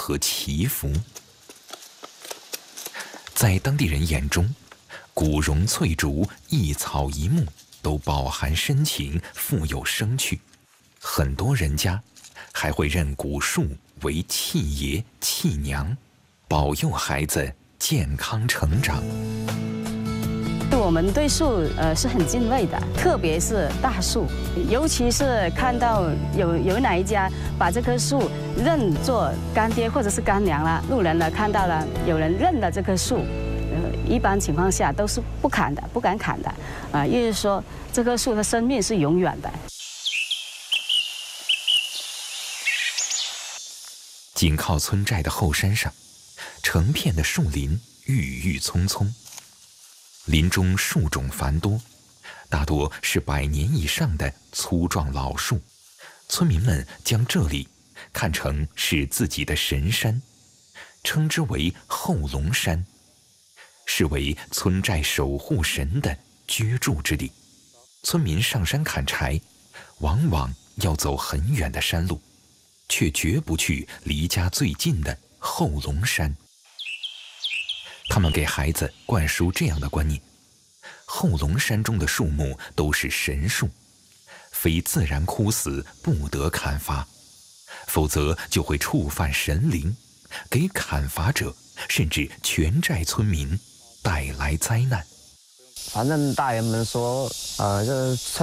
和祈福。在当地人眼中，古榕翠竹、一草一木都饱含深情，富有生趣。很多人家还会认古树为契爷、契娘，保佑孩子健康成长。 我们对树是很敬畏的，特别是大树，尤其是看到有哪一家把这棵树认作干爹或者是干娘了，路人呢看到了有人认了这棵树，一般情况下都是不砍的，不敢砍的，意思说这棵树的生命是永远的。 紧靠村寨的后山上，成片的树林郁郁葱葱。林中树种繁多，大多是100年以上的粗壮老树。村民们将这里看成是自己的神山，称之为后龙山，视为村寨守护神的居住之地。村民上山砍柴，往往要走很远的山路，却绝不去离家最近的后龙山。他们给孩子灌输这样的观念：后龙山中的树木都是神树，非自然枯死不得砍伐，否则就会触犯神灵，给砍伐者甚至全寨村民带来灾难。 反正大人们说，这